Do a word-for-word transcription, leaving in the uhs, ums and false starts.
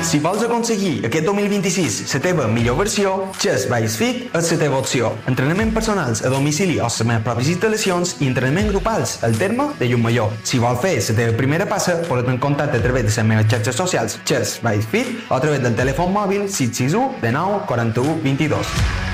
Si vols aconseguir aquest dos mil vint-i-sis la teva millor versió, Chess Base Fit és la teva opció. Entrenament personals a domicili o les meves pròpies instal·lacions i entrenament grupals al terme de Llumallor. Si vols fer la teva primera passa, pots en contacte a través de les meves xarxes socials Chess Base Fit o a través del telèfon mòbil sis sis u dinou quaranta-u vint-i-dos.